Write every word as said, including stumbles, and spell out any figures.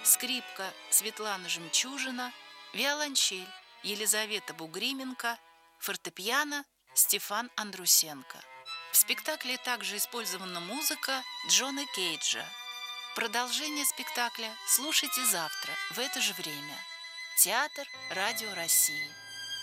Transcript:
скрипка Светлана Жемчужина, виолончель Елизавета Бугрименко, фортепиано Стефан Андрусенко. В спектакле также использована музыка Джона Кейджа. Продолжение спектакля слушайте завтра в это же время. Театр Радио России.